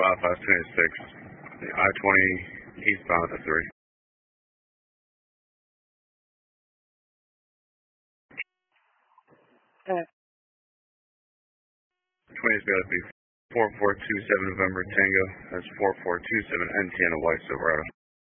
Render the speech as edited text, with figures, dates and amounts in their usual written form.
5526, I-20 eastbound at the 3. 20 is going to be 4427 November Tango. That's 4427 NT on the White Silverado.